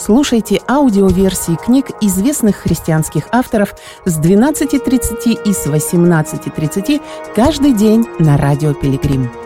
Слушайте аудиоверсии книг известных христианских авторов с 12:30 и с 18:30 каждый день на Радио Пилигрим.